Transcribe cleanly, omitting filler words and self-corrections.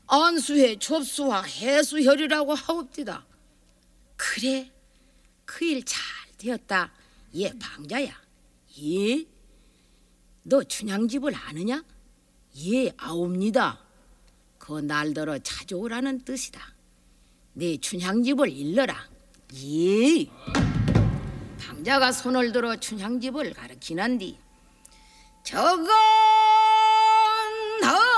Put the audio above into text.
안수해 접수와 해수혈이라고 하옵디다. 그래, 그 일 잘 되었다. 예, 방자야. 예? 너 춘향집을 아느냐? 예, 아옵니다. 그 날더러 찾아오라는 뜻이다. 네 춘향집을 일러라. 예. 방자가 손을 들어 춘향집을 가리키는 뒤 저건